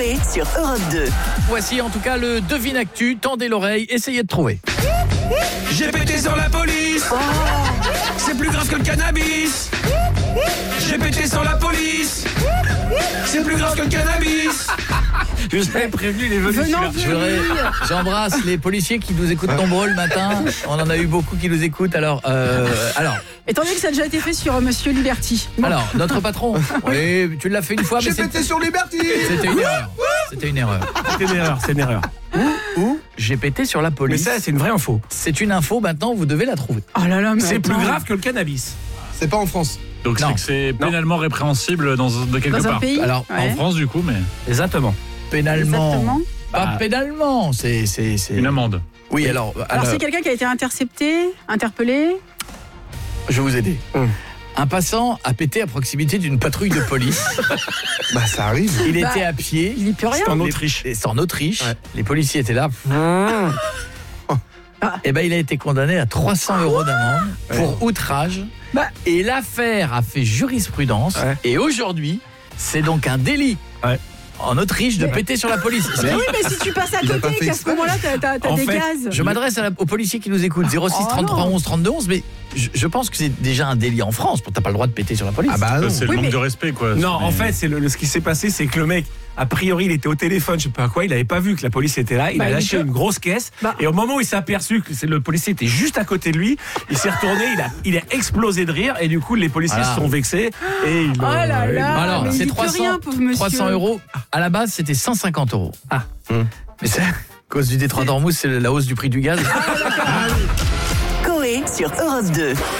Coé sur Europe 2. Voici en tout cas le Devine Actu. Tendez l'oreille, essayez de trouver. J'ai pété sur la police. C'est plus grave que le cannabis. J'ai pété sur la police. C'est plus grave que le cannabis. Je vous avais prévenu, il est venu celui-là. J'embrasse les policiers qui nous écoutent nombreux le matin. On en a eu beaucoup qui nous écoutent. Alors. Étant donné que ça a déjà été fait sur Monsieur Liberty. Bon. Alors, notre patron. Oui, tu l'as fait une fois, mais J'ai pété sur Liberty. C'était une erreur. C'était une erreur. C'est une erreur. Ou j'ai pété sur la Mais police. ça, c'est une vraie info. C'est une info. Maintenant, vous devez la trouver. Oh là là, mais C'est plus attends. grave que le cannabis. C'est pas en France. Donc Non. c'est que c'est pénalement répréhensible de quelque Dans un part. pays. Alors, Ouais. En France du coup, mais Exactement. Pénalement. Exactement. Pas Bah. pénalement. C'est. une amende. Oui, alors Alors c'est quelqu'un qui a été interpellé. je vais vous aider. Un passant a pété à proximité d'une patrouille de police. Bah ça arrive. Il était à pied. Il n'y peut rien. C'est en Autriche. Et c'est en Autriche. Ouais. Les policiers étaient là. Et ben il a été condamné à 300 € d'amende pour outrage. Bah. Et l'affaire a fait jurisprudence. Ouais. Et aujourd'hui, c'est donc un délit. Ouais. En Autriche de péter sur la police. Mais oui, mais si tu passes à Il a côté, pas fait qu'à ce exprès. moment-là, t'as En des fait, gaz. Je m'adresse aux policiers qui nous écoutent. 06 33 11 32 11. Mais je pense que c'est déjà un délit en France. T'as pas le droit de péter sur la police. Ah bah non. C'est le Oui, manque mais- de respect quoi. Non, en Mais- fait, c'est ce qui s'est passé, c'est que le mec, a priori, il était au téléphone, je sais pas quoi, il avait pas vu que la police était là, il Bah, a il lâché peut- une grosse caisse, Bah. et au moment où il s'est aperçu que le policier était juste à côté de lui, il s'est retourné, il a explosé de rire, et du coup, les policiers Voilà. se sont vexés, et ils Oh là là. Alors, mais il c'est dit plus 300, rien, pauvre monsieur. 300 €. À la base, c'était 150 €. Ah. Mais c'est à cause du détroit d'Ormuz, c'est la hausse du prix du gaz. Coé sur Europe 2.